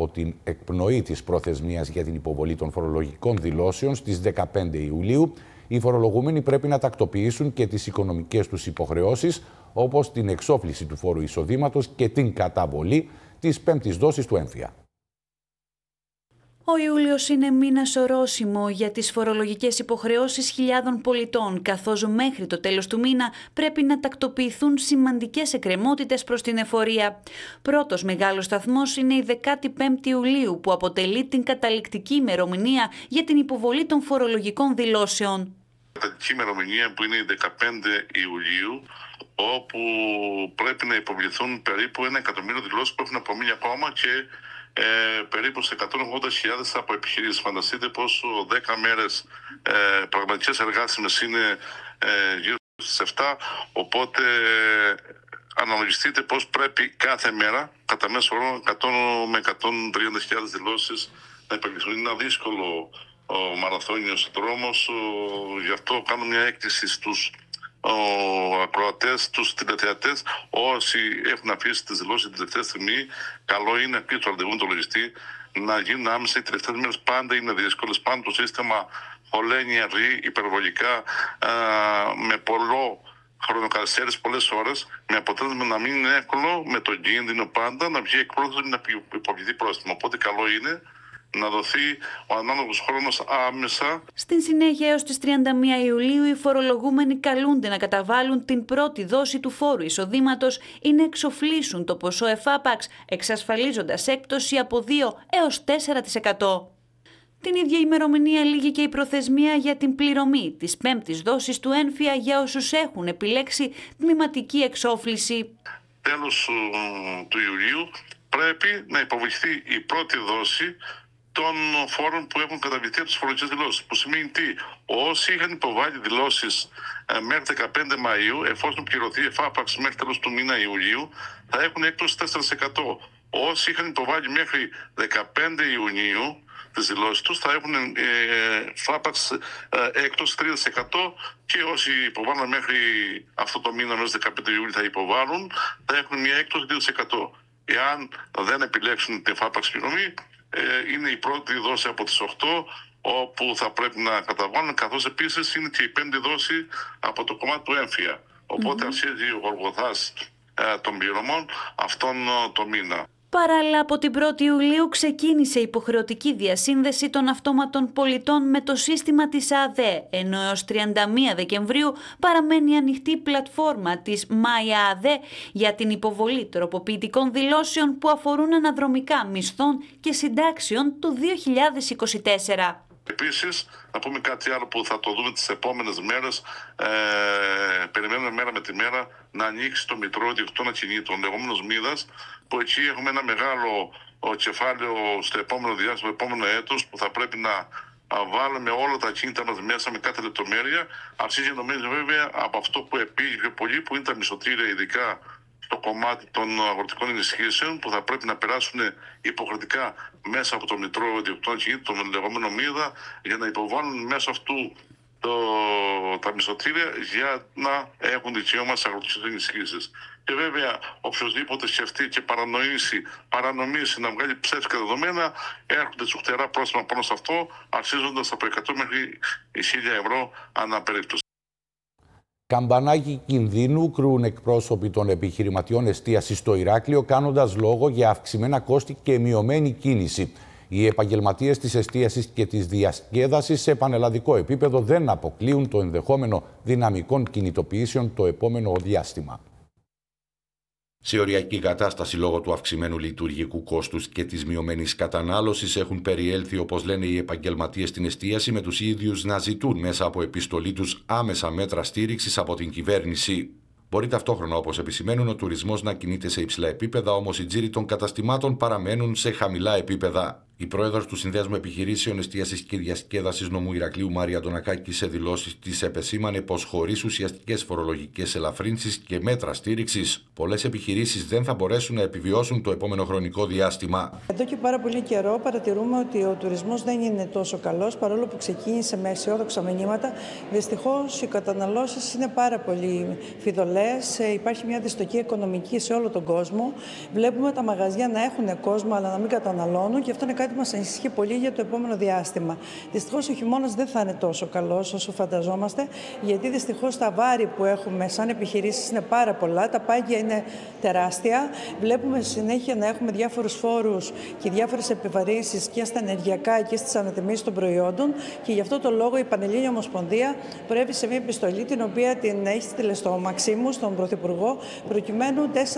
από την εκπνοή της προθεσμίας για την υποβολή των φορολογικών δηλώσεων στις 15 Ιουλίου, οι φορολογούμενοι πρέπει να τακτοποιήσουν και τις οικονομικές τους υποχρεώσεις, όπως την εξόφληση του φόρου εισοδήματος και την καταβολή της πέμπτης δόσης του έμφυα. Ο Ιούλιος είναι μήνας ορόσημο για τις φορολογικές υποχρεώσεις χιλιάδων πολιτών, καθώς μέχρι το τέλος του μήνα πρέπει να τακτοποιηθούν σημαντικές εκκρεμότητες προς την εφορία. Πρώτος μεγάλος σταθμός είναι η 15η Ιουλίου, που αποτελεί την καταληκτική ημερομηνία για την υποβολή των φορολογικών δηλώσεων. Η καταληκτική ημερομηνία που είναι η 15 Ιουλίου, όπου πρέπει να υποβληθούν περίπου 1 εκατομμύριο δηλώσεις που έχουν απομείνει ακόμα και περίπου σε 180.000 από επιχειρήσεις. Φανταστείτε πόσο 10 μέρες πραγματικές εργάσιμες είναι γύρω στις 7, οπότε αναλογιστείτε πως πρέπει κάθε μέρα, κατά μέσο όρο 100 με 130.000 δηλώσεις να υπερβηθούν. Είναι ένα δύσκολο μαραθώνιος δρόμος, γι' αυτό κάνω μια έκκληση στους ακροατές, τους τηλεθεατές, όσοι έχουν αφήσει τις δηλώσεις την τελευταία στιγμή, καλό είναι να κλείσουν το ραντεβού με τον λογιστή, να γίνουν άμεσα. Οι τελευταίες μέρες πάντα είναι δύσκολες, πάντα το σύστημα χωλαίνει αργή, υπερβολικά, με πολλό χρονοκαθυστέρηση, πολλές ώρες, με αποτέλεσμα να μην είναι εύκολο, με τον κίνδυνο πάντα να βγει εκπρόσωπος να υποβληθεί πρόστιμο. Οπότε καλό είναι να δοθεί ο ανάλογος χρόνος άμεσα. Στην συνέχεια, έως τις 31 Ιουλίου, οι φορολογούμενοι καλούνται να καταβάλουν την πρώτη δόση του φόρου εισοδήματος ή να εξοφλήσουν το ποσό εφάπαξ, εξασφαλίζοντας έκπτωση από 2 έως 4%. Την ίδια ημερομηνία λήγει και η προθεσμία για την πληρωμή της πέμπτης δόσης του έμφυα για όσους έχουν επιλέξει τμηματική εξόφληση. Τέλος του Ιουλίου πρέπει να υποβληθεί η πρώτη δόση των φόρων που έχουν καταβληθεί από τις φορολογικές δηλώσεις. Που σημαίνει τι? Όσοι είχαν υποβάλει δηλώσεις μέχρι 15 Μαΐου, εφόσον πληρωθεί εφάπαξ μέχρι τέλος του μήνα Ιουλίου, θα έχουν έκπτωση 4%. Όσοι είχαν υποβάλει μέχρι 15 Ιουνίου τις δηλώσεις τους, θα έχουν εφάπαξ έκπτωση 3%, και όσοι υποβάλλουν μέχρι αυτό το μήνα, μέχρι 15 Ιουλίου θα υποβάλουν, θα έχουν μια έκπτωση 2%. Εάν δεν επιλέξουν την εφάπαξ πληρωμή, είναι η πρώτη δόση από τις 8 όπου θα πρέπει να καταβάλουν, καθώς επίσης είναι και η πέμπτη δόση από το κομμάτι του έμφυα. Οπότε αρχίζει ο γοργοθάς των πληρωμών αυτόν το μήνα. Παράλληλα, από την 1η Ιουλίου ξεκίνησε η υποχρεωτική διασύνδεση των αυτόματων πολιτών με το σύστημα της ΑΔΕ, ενώ έως 31 Δεκεμβρίου παραμένει ανοιχτή η πλατφόρμα της MyADE για την υποβολή τροποποιητικών δηλώσεων που αφορούν αναδρομικά μισθών και συντάξεων του 2024. Επίσης, να πούμε κάτι άλλο που θα το δούμε τις επόμενες μέρες. Περιμένουμε μέρα με τη μέρα να ανοίξει το Μητρό Ιδιοκτήτων Ακινήτων, λεγόμενος ΜΥΔΑΣ, που εκεί έχουμε ένα μεγάλο κεφάλαιο στο επόμενο διάστημα, το επόμενο έτος, που θα πρέπει να βάλουμε όλα τα ακίνητα μας μέσα με κάθε λεπτομέρεια. Αρχίζει νομίζω βέβαια από αυτό που επήγε πιο πολύ, που είναι τα μισθωτήρια, ειδικά στο κομμάτι των αγροτικών ενισχύσεων, που θα πρέπει να περάσουν υποχρεωτικά μέσα από το Μητρό Ιδιοκτήτων Ακινήτων, το λεγόμενο ΜΥΔΑ, για να υποβάλουν μέσω αυτού τα μισθωτήρια για να έχουν δικαίωμα στις αγροτικές ενισχύσεις. Και βέβαια, οποιοδήποτε σκεφτεί και παρανομήσει να βγάλει ψεύτικα δεδομένα, έρχονται τσουχτερά πρόστιμα πάνω σε αυτό, αξίζοντας από 100 μέχρι 1.000 ευρώ ανά περίπτωση. Καμπανάκι κινδύνου κρούν εκπρόσωποι των επιχειρηματιών εστίασης στο Ηράκλειο, κάνοντας λόγο για αυξημένα κόστη και μειωμένη κίνηση. Οι επαγγελματίες της εστίασης και της διασκέδασης σε πανελλαδικό επίπεδο δεν αποκλείουν το ενδεχόμενο δυναμικών κινητοποιήσεων το επόμενο διάστημα. Σε οριακή κατάσταση λόγω του αυξημένου λειτουργικού κόστους και της μειωμένης κατανάλωσης έχουν περιέλθει, όπως λένε οι επαγγελματίες στην εστίαση, με τους ίδιους να ζητούν μέσα από επιστολή τους άμεσα μέτρα στήριξης από την κυβέρνηση. Μπορεί ταυτόχρονα, όπως επισημαίνουν, ο τουρισμός να κινείται σε υψηλά επίπεδα, όμως οι τζίροι των καταστημάτων παραμένουν σε χαμηλά επίπεδα. Η πρόεδρος του Συνδέσμου Επιχειρήσεων Εστίασης και Διασκέδασης Νομού Ηρακλείου, Μάρια Αντωνακάκη, σε δηλώσεις της επεσήμανε πως χωρίς ουσιαστικές φορολογικές ελαφρύνσεις και μέτρα στήριξης, πολλές επιχειρήσεις δεν θα μπορέσουν να επιβιώσουν το επόμενο χρονικό διάστημα. Εδώ και πάρα πολύ καιρό παρατηρούμε ότι ο τουρισμός δεν είναι τόσο καλός, παρόλο που ξεκίνησε με αισιόδοξα μηνύματα. Δυστυχώς οι καταναλώσεις είναι πάρα πολύ φιδωλές. Υπάρχει μια δυστοκία οικονομική σε όλο τον κόσμο. Βλέπουμε τα μαγαζιά να έχουν κόσμο, αλλά να μην καταναλώνουν, και αυτό είναι κάτι που μας ανησυχεί πολύ για το επόμενο διάστημα. Δυστυχώς ο χειμώνας δεν θα είναι τόσο καλός όσο φανταζόμαστε, γιατί δυστυχώς τα βάρη που έχουμε σαν επιχειρήσεις είναι πάρα πολλά, τα πάγια είναι τεράστια. Βλέπουμε συνέχεια να έχουμε διάφορους φόρους και διάφορες επιβαρύνσεις και στα ενεργειακά και στις ανατιμήσεις των προϊόντων, και γι' αυτό το λόγο η Πανελλήνια Ομοσπονδία προέβη σε μια επιστολή, την οποία την έχει στείλει στο Μαξίμου, στον Πρωθυπουργό, προκειμένου